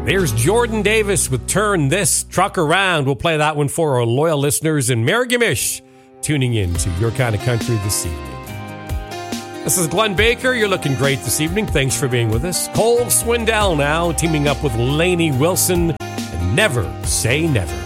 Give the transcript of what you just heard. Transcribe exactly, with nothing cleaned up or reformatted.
There's Jordan Davis with Turn This Truck Around. We'll play that one for our loyal listeners in Merrimack tuning in to Your Kind of Country this evening. This is Glenn Baker. You're looking great this evening. Thanks for being with us. Cole Swindell now teaming up with Lainey Wilson and Never Say Never.